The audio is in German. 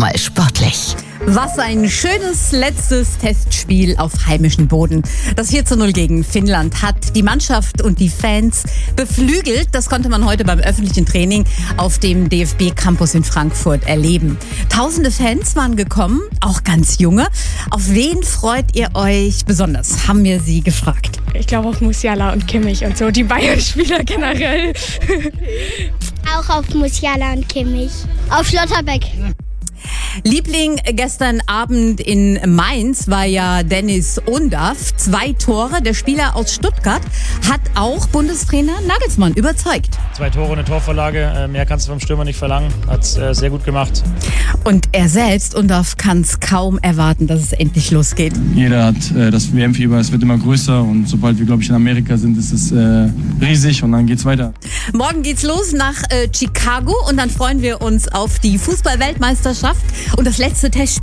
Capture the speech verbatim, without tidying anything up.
mal sportlich. Was ein schönes letztes Testspiel auf heimischem Boden. Das vier zu null gegen Finnland hat die Mannschaft und die Fans beflügelt. Das konnte man heute beim öffentlichen Training auf dem D F B-Campus in Frankfurt erleben. Tausende Fans waren gekommen, auch ganz junge. Auf wen freut ihr euch besonders, haben wir sie gefragt. Ich glaube auf Musiala und Kimmich und so, die Bayern-Spieler generell. Auch auf Musiala und Kimmich. Auf Schlotterbeck. Liebling gestern Abend in Mainz war ja Dennis Undaff. Zwei Tore. Der Spieler aus Stuttgart hat auch Bundestrainer Nagelsmann überzeugt. Zwei Tore und eine Torvorlage. Mehr kannst du vom Stürmer nicht verlangen. Hat es äh, sehr gut gemacht. Und er selbst, Undaff, kann es kaum erwarten, dass es endlich losgeht. Jeder hat äh, das W M-Fieber. Es wird immer größer. Und sobald wir, glaube ich, in Amerika sind, ist es äh, riesig. Und dann geht's weiter. Morgen geht's los nach äh, Chicago. Und dann freuen wir uns auf die Fußball-Weltmeisterschaft und das letzte Testspiel.